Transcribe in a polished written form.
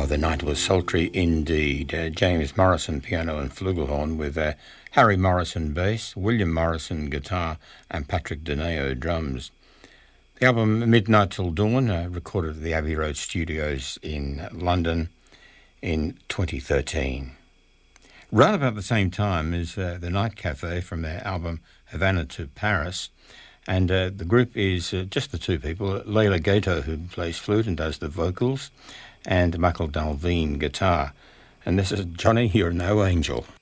Oh, the night was sultry indeed. James Morrison piano and flugelhorn with Harry Morrison bass, William Morrison guitar and Patrick Dineo drums. The album Midnight Till Dawn, recorded at the Abbey Road Studios in London in 2013. Right about the same time is the Night Cafe from their album Havana to Paris. And the group is just the two people, Leila Gato, who plays flute and does the vocals, and Michael Dalveen guitar. And this is Johnny, You're No Angel.